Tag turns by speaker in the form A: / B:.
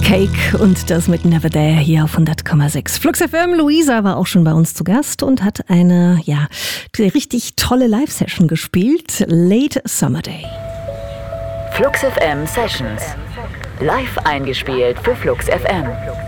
A: Cake und das mit Never There hier auf 100,6. Flux FM, Luisa war auch schon bei uns zu Gast und hat eine, richtig tolle Live-Session gespielt. Late Summer Day.
B: Flux FM Sessions. Live eingespielt für Flux FM.